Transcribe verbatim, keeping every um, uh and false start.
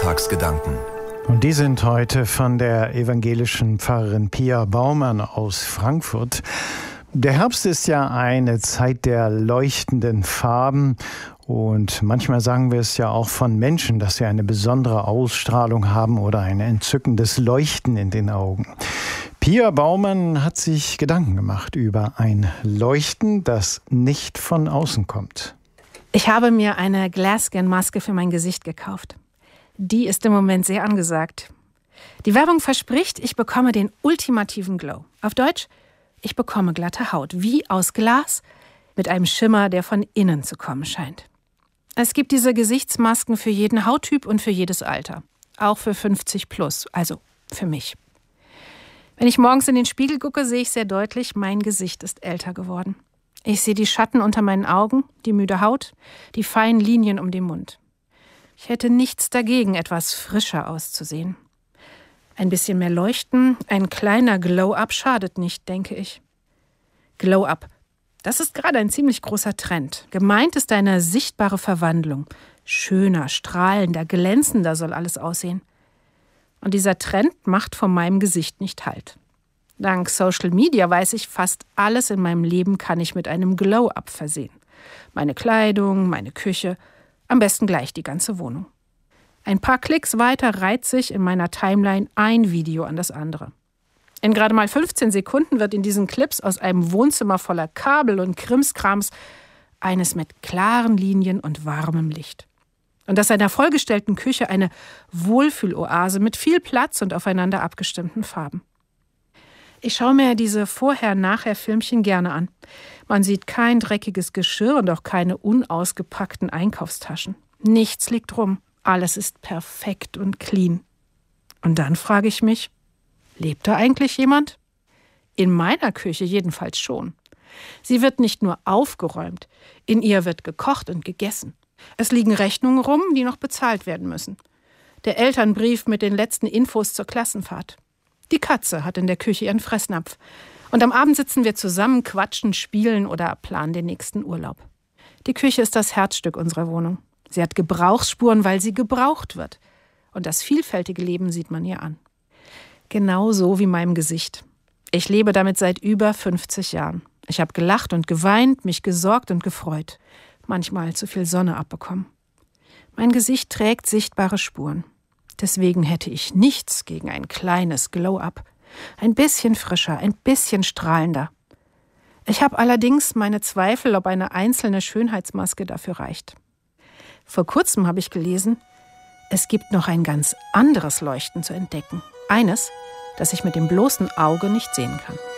Sonntagsgedanken. Und die sind heute von der evangelischen Pfarrerin Pia Baumann aus Frankfurt. Der Herbst ist ja eine Zeit der leuchtenden Farben. Und manchmal sagen wir es ja auch von Menschen, dass sie eine besondere Ausstrahlung haben oder ein entzückendes Leuchten in den Augen. Pia Baumann hat sich Gedanken gemacht über ein Leuchten, das nicht von außen kommt. Ich habe mir eine Glasscan-Maske für mein Gesicht gekauft. Die ist im Moment sehr angesagt. Die Werbung verspricht, ich bekomme den ultimativen Glow. Auf Deutsch, ich bekomme glatte Haut, wie aus Glas, mit einem Schimmer, der von innen zu kommen scheint. Es gibt diese Gesichtsmasken für jeden Hauttyp und für jedes Alter. Auch für fünfzig plus, also für mich. Wenn ich morgens in den Spiegel gucke, sehe ich sehr deutlich, mein Gesicht ist älter geworden. Ich sehe die Schatten unter meinen Augen, die müde Haut, die feinen Linien um den Mund. Ich hätte nichts dagegen, etwas frischer auszusehen. Ein bisschen mehr Leuchten, ein kleiner Glow-Up schadet nicht, denke ich. Glow-Up. Das ist gerade ein ziemlich großer Trend. Gemeint ist eine sichtbare Verwandlung. Schöner, strahlender, glänzender soll alles aussehen. Und dieser Trend macht vor meinem Gesicht nicht Halt. Dank Social Media weiß ich, fast alles in meinem Leben kann ich mit einem Glow-Up versehen. Meine Kleidung, meine Küche, am besten gleich die ganze Wohnung. Ein paar Klicks weiter reiht sich in meiner Timeline ein Video an das andere. In gerade mal fünfzehn Sekunden wird in diesen Clips aus einem Wohnzimmer voller Kabel und Krimskrams eines mit klaren Linien und warmem Licht. Und aus einer vollgestellten Küche eine Wohlfühloase mit viel Platz und aufeinander abgestimmten Farben. Ich schaue mir diese Vorher-Nachher-Filmchen gerne an. Man sieht kein dreckiges Geschirr und auch keine unausgepackten Einkaufstaschen. Nichts liegt rum. Alles ist perfekt und clean. Und dann frage ich mich, lebt da eigentlich jemand? In meiner Küche jedenfalls schon. Sie wird nicht nur aufgeräumt, in ihr wird gekocht und gegessen. Es liegen Rechnungen rum, die noch bezahlt werden müssen. Der Elternbrief mit den letzten Infos zur Klassenfahrt. Die Katze hat in der Küche ihren Fressnapf. Und am Abend sitzen wir zusammen, quatschen, spielen oder planen den nächsten Urlaub. Die Küche ist das Herzstück unserer Wohnung. Sie hat Gebrauchsspuren, weil sie gebraucht wird. Und das vielfältige Leben sieht man ihr an. Genauso wie meinem Gesicht. Ich lebe damit seit über fünfzig Jahren. Ich habe gelacht und geweint, mich gesorgt und gefreut. Manchmal zu viel Sonne abbekommen. Mein Gesicht trägt sichtbare Spuren. Deswegen hätte ich nichts gegen ein kleines Glow-Up. Ein bisschen frischer, ein bisschen strahlender. Ich habe allerdings meine Zweifel, ob eine einzelne Schönheitsmaske dafür reicht. Vor kurzem habe ich gelesen, es gibt noch ein ganz anderes Leuchten zu entdecken. Eines, das ich mit dem bloßen Auge nicht sehen kann.